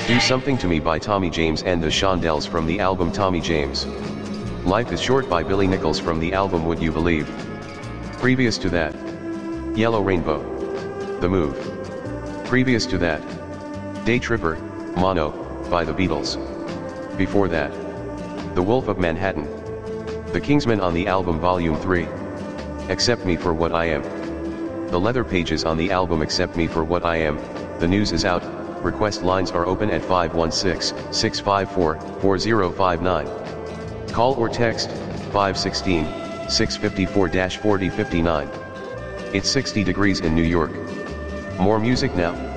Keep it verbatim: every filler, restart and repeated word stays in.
Do Something to Me by Tommy James and the Shondells from the album Tommy James. Life is Short by Billy Nichols from the album Would You Believe. Previous to that, Yellow Rainbow, The Move. Previous to that, Day Tripper, Mono, by the Beatles. Before that, The Wolf of Manhattan, The Kingsmen on the album Volume three. Accept Me for What I Am. The Leather Pages on the album Accept Me for What I Am. The news is out. Request lines are open at five one six, six five four, four zero five nine. Call or text five one six, six five four, four zero five nine. It's sixty degrees in New York. More music now.